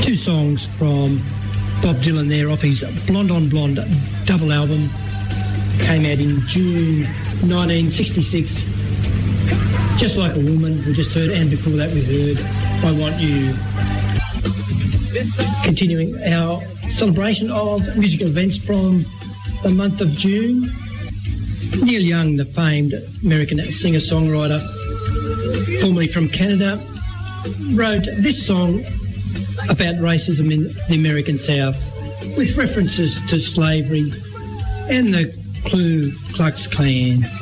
Two songs from Bob Dylan there off his Blonde on Blonde double album. Came out in June 1966. Just Like a Woman, we just heard, and before that we heard I Want You. Continuing our celebration of musical events from the month of June, Neil Young, the famed American singer-songwriter, formerly from Canada, wrote this song about racism in the American South with references to slavery and the Ku Klux Klan.